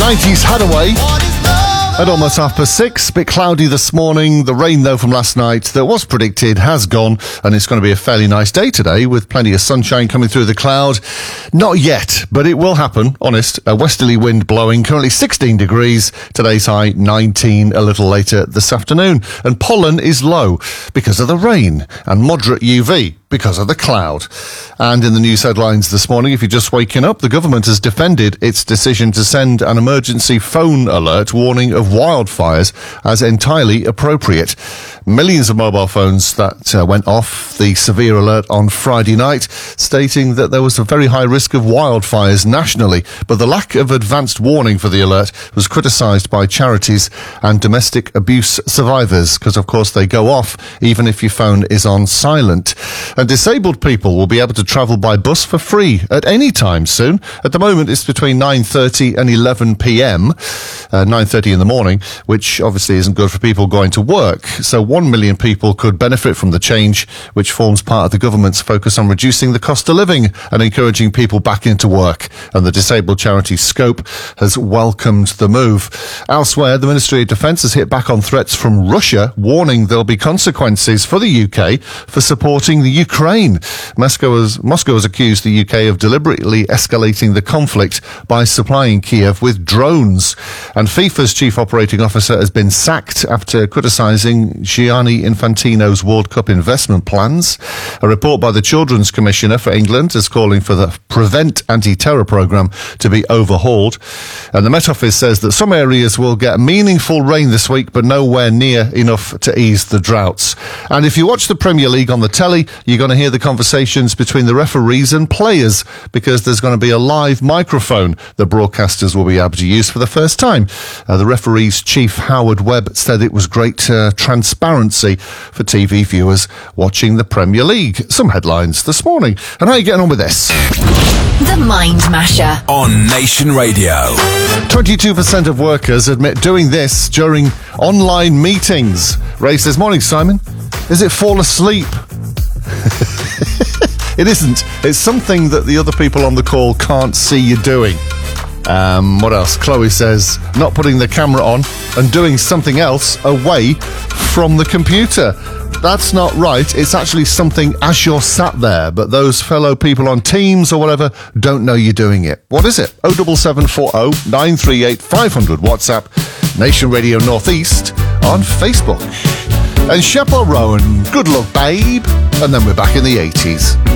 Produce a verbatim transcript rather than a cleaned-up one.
nineties Hadaway. At almost half past six, bit cloudy this morning. The rain, though, from last night that was predicted has gone, and it's going to be a fairly nice day today with plenty of sunshine coming through the cloud. Not yet, but it will happen, honest. A westerly wind blowing, currently sixteen degrees. Today's high nineteen a little later this afternoon. And pollen is low because of the rain, and moderate U V because of the cloud. And in the news headlines this morning, if you're just waking up, the government has defended its decision to send an emergency phone alert warning of wildfires as entirely appropriate. Millions of mobile phones that uh, went off the severe alert on Friday night, stating that there was a very high risk of wildfires nationally. But the lack of advanced warning for the alert was criticised by charities and domestic abuse survivors, because of course they go off even if your phone is on silent. And disabled people will be able to travel by bus for free at any time soon. At the moment, it's between nine thirty and eleven p.m, uh, nine thirty in the morning, which obviously isn't good for people going to work. So one million people could benefit from the change, which forms part of the government's focus on reducing the cost of living and encouraging people back into work. And the disabled charity Scope has welcomed the move. Elsewhere, the Ministry of Defence has hit back on threats from Russia, warning there'll be consequences for the U K for supporting the Ukraine. Moscow has, Moscow has accused the U K of deliberately escalating the conflict by supplying Kiev with drones. And FIFA's chief operating officer has been sacked after criticising Gianni Infantino's World Cup investment plans. A report by the Children's Commissioner for England is calling for the Prevent anti-terror programme to be overhauled. And the Met Office says that some areas will get meaningful rain this week, but nowhere near enough to ease the droughts. And if you watch the Premier League on the telly, you're going to hear the conversations between the referees and players, because there's going to be a live microphone that broadcasters will be able to use for the first time. Uh, the referees' chief, Howard Webb, said it was great uh, transparency for T V viewers watching the Premier League. Some headlines this morning. And how are you getting on with this? The Mind Masher on Nation Radio. twenty-two percent of workers admit doing this during online meetings. Ray says, morning, Simon. Is it fall asleep? It isn't. It's something that the other people on the call can't see you doing. Um, what else? Chloe says, not putting the camera on and doing something else away from the computer. That's not right. It's actually something as you're sat there, but those fellow people on Teams or whatever don't know you're doing it. What is it? oh seven seven four oh nine three eight five hundred WhatsApp, Nation Radio Northeast on Facebook. And Shepard Rowan, good luck, babe. And then we're back in the eighties.